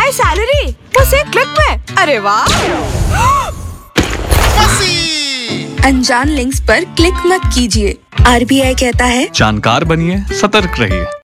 My salary बस एक click में। अरे वाह! अनजान लिंक्स पर क्लिक मत कीजिए। RBI कहता है जानकार बनिए, सतर्क रहिए।